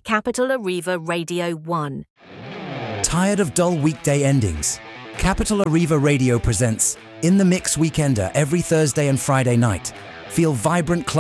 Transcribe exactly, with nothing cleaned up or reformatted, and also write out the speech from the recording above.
Capital Arriva Radio one. Tired of dull weekday endings? Capital Arriva Radio presents In the Mix Weekender every Thursday and Friday night. Feel vibrant club